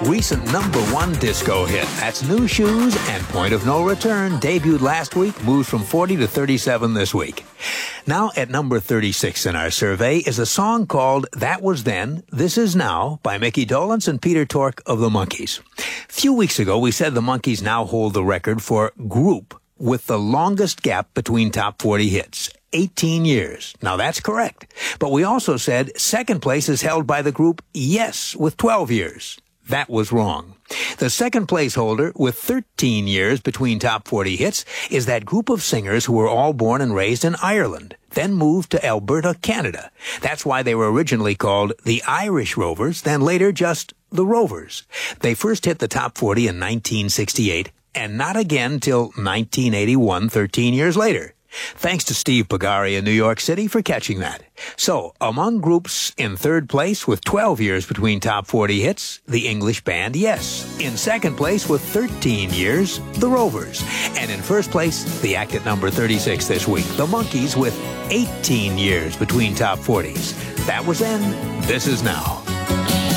recent #1 disco hit. That's New Shoes and Point of No Return. Debuted last week, moves from 40 to 37 this week. Now at number 36 in our survey is a song called That Was Then, This Is Now by Mickey Dolenz and Peter Tork of the Monkees. A few weeks ago, we said the Monkees now hold the record for group with the longest gap between top 40 hits. 18 years. Now that's correct. But we also said second place is held by the group Yes with 12 years. That was wrong. The second place holder with 13 years between top 40 hits is that group of singers who were all born and raised in Ireland, then moved to Alberta, Canada. That's why they were originally called the Irish Rovers, then later just the Rovers. They first hit the top 40 in 1968 and not again till 1981, 13 years later. Thanks to Steve Pagari in New York City for catching that. So, among groups in third place with 12 years between top 40 hits, the English band Yes. In second place with 13 years, the Rovers. And in first place, the act at number 36 this week, the Monkees with 18 years between top 40s. That was then, this is now.